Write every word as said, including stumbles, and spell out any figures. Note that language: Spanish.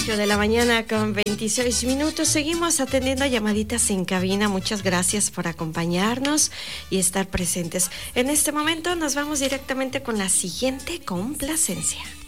ocho de la mañana con veintiséis minutos. Seguimos atendiendo llamaditas en cabina. Muchas gracias por acompañarnos y estar presentes. En este momento nos vamos directamente con la siguiente complacencia.